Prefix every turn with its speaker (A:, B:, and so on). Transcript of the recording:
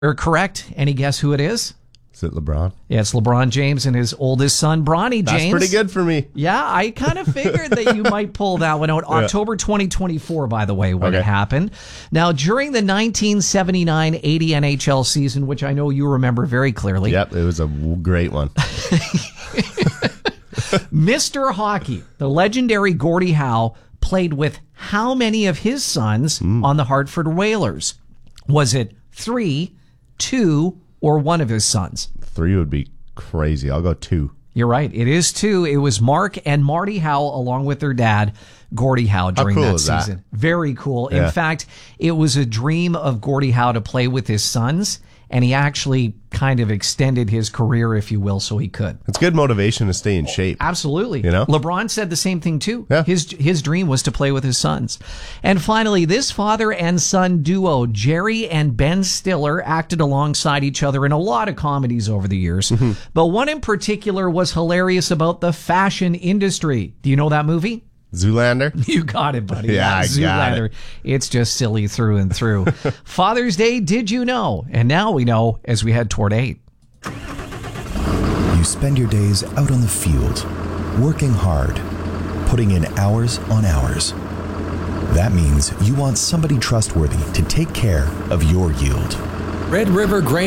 A: Correct. Any guess who it is?
B: Is it LeBron?
A: Yeah, it's LeBron James and his oldest son, Bronny James.
B: That's pretty good for me.
A: Yeah, I kind of figured that you might pull that one out. October 2024, by the way, when it happened. Now, during the 1979-80 NHL season, which I know you remember very clearly.
B: Yep, it was a great one.
A: Mr. Hockey, the legendary Gordie Howe, played with how many of his sons on the Hartford Whalers? Was it 3, 2, or one of his sons?
B: 3 would be crazy. I'll go 2.
A: You're right. It is 2. It was Mark and Marty Howe, along with their dad, Gordie Howe, during that season. Very cool.
B: Yeah.
A: In fact, it was a dream of Gordie Howe to play with his sons, and he actually kind of extended his career, if you will, so he could.
B: It's good motivation to stay in shape.
A: Absolutely.
B: You know?
A: LeBron said the same thing, too.
B: Yeah.
A: His dream was to play with his sons. And finally, this father and son duo, Jerry and Ben Stiller, acted alongside each other in a lot of comedies over the years. But one in particular was hilarious about the fashion industry. Do you know that movie?
B: Zoolander?
A: You got it, buddy.
B: Yeah, I got
A: Zoolander.
B: it.
A: It's just silly through and through. Father's Day, did you know? And now we know as we head toward 8.
C: You spend your days out on the field, working hard, putting in hours on hours. That means you want somebody trustworthy to take care of your yield.
D: Red River Grain